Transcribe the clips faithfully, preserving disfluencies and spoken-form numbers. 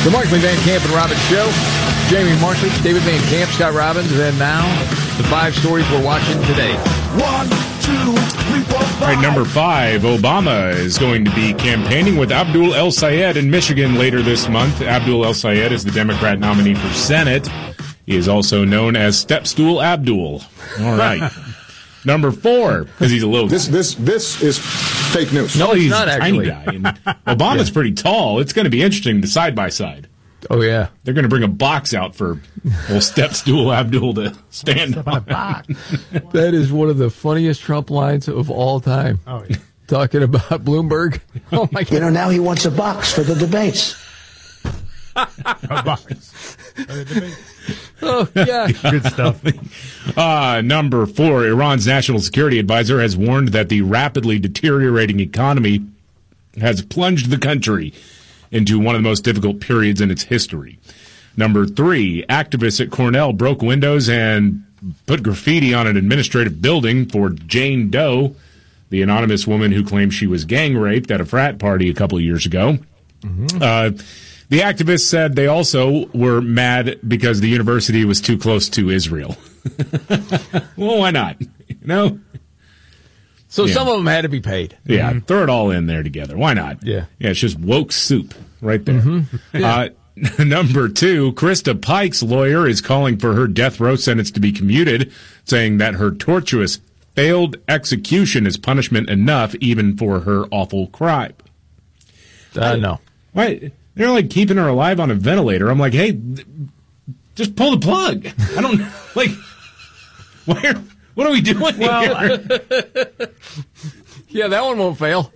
The Markley, Van Camp, and Robbins Show. Jamie Markley, David Van Camp, Scott Robbins, and then now the five stories we're watching today. One, two, three, four, five. All right, number five, Obama is going to be campaigning with Abdul El Sayed in Michigan later this month. Abdul El Sayed is the Democrat nominee for Senate. He is also known as Stepstool Abdul. All right. Number four, because he's a little... This this this is fake news. No, it's he's not a tiny actually. guy. And Obama's Yeah. pretty tall. It's going to be interesting, the side-by-side. Oh, yeah. They're going to bring a box out for old Stepstool Abdul to stand on. That is one of the funniest Trump lines of all time. Oh, yeah. Talking about Bloomberg. Oh, my God. You know, now he wants a box for the debates. A box. Uh, debate. Oh, yeah. Good stuff. Uh, number four, Iran's national security advisor has warned that the rapidly deteriorating economy has plunged the country into one of the most difficult periods in its history. Number three, activists at Cornell broke windows and put graffiti on an administrative building for Jane Doe, the anonymous woman who claimed she was gang raped at a frat party a couple of years ago. Mm-hmm. Uh, the activists said they also were mad because the university was too close to Israel. Well, why not? You know? So Yeah. some of them had to be paid. Yeah, mm-hmm. Throw it all in there together. Why not? Yeah. Yeah, it's just woke soup right there. Mm-hmm. Yeah. Uh, number two, Krista Pike's lawyer is calling for her death row sentence to be commuted, saying that her tortuous failed execution is punishment enough even for her awful crime. Uh, no. Why? They're like keeping her alive on a ventilator. I'm like, hey, th- just pull the plug. I don't, like, where, what are we doing Well, here? I, Yeah, that one won't fail.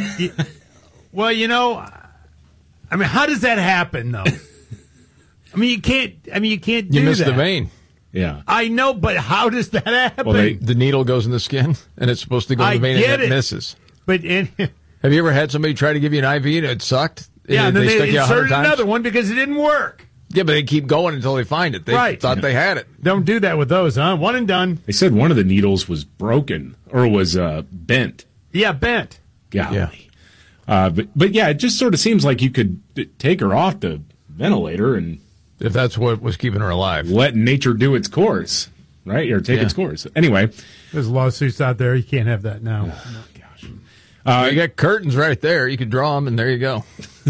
well, you know, I mean, how does that happen, though? I mean, you can't. I mean, you can't do You missed that. the vein. Yeah. I know, but how does that happen? Well, they- The needle goes in the skin, and it's supposed to go in I the vein, get and it it. misses. but in, Have you ever had somebody try to give you an I V and it sucked? yeah, and then they, stuck you a hundred inserted times? another one because it didn't work. Yeah, but they keep going until they find it. They Right. thought they had it. Don't do that with those, huh? One and done. They said one of the needles was broken or was uh, bent. Yeah, bent. Golly. Yeah. Uh, but, but yeah, it just sort of seems like you could d- take her off the ventilator and If that's what was keeping her alive. let nature do its course, right? Or take Yeah. its course. Anyway. There's lawsuits out there. You can't have that now. Gosh. Uh, you got curtains right there. You can draw them, and there you go.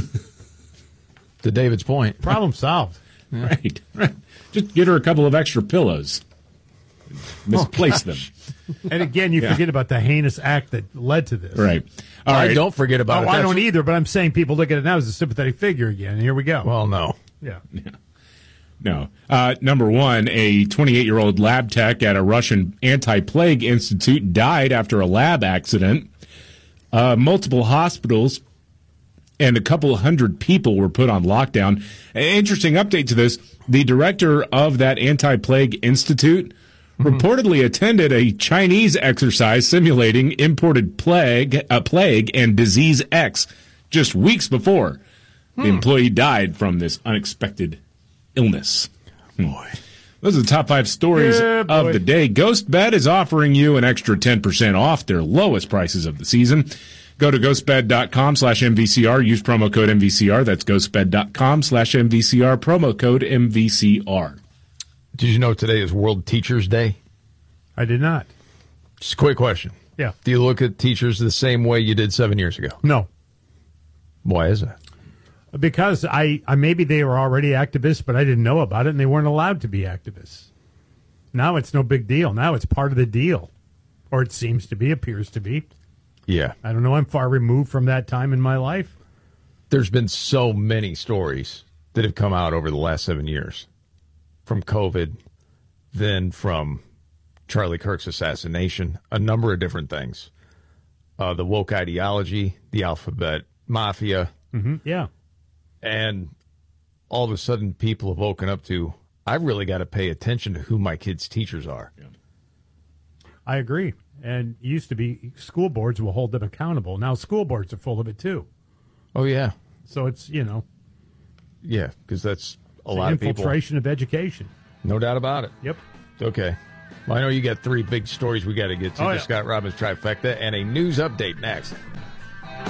To David's point. Problem solved. Right. Right. Just get her a couple of extra pillows. Misplace them. And again, you Yeah. forget about the heinous act that led to this. Right. All I right. don't forget about Oh, it. I That's- don't either, but I'm saying people look at it now as a sympathetic figure again. And here we go. Well, no. yeah. No. Uh, number one, a twenty-eight-year-old lab tech at a Russian anti-plague institute died after a lab accident. Uh, multiple hospitals and a couple hundred people were put on lockdown. An interesting update to this, the director of that anti-plague institute mm-hmm. reportedly attended a Chinese exercise simulating imported plague, uh, plague and disease X just weeks before hmm. the employee died from this unexpected illness. Boy. Those are the top five stories Yeah, of boy. the day. GhostBed is offering you an extra ten percent off their lowest prices of the season. Go to ghostbed.com slash MVCR. Use promo code M V C R. That's ghostbed.com slash MVCR. Promo code M V C R. Did you know today is World Teachers Day? I did not. Just a quick question. Yeah. Do you look at teachers the same way you did seven years ago? No. Why is that? Because I, I maybe they were already activists, but I didn't know about it, and they weren't allowed to be activists. Now it's no big deal. Now it's part of the deal. Or it seems to be, appears to be. Yeah. I don't know. I'm far removed from that time in my life. There's been so many stories that have come out over the last seven years. From COVID, then from Charlie Kirk's assassination, a number of different things. Uh, the woke ideology, the alphabet mafia. Mm-hmm. Yeah. And all of a sudden people have woken up to, I've really got to pay attention to who my kids' teachers are. Yeah. I agree. And it used to be school boards will hold them accountable. Now school boards are full of it, too. Oh, yeah. So it's, you know, Yeah, because that's a it's lot of people. infiltration of education. No doubt about it. Yep. Okay. Well, I know you got three big stories we got to get to. Oh, the yeah. Scott Robbins trifecta and a news update next.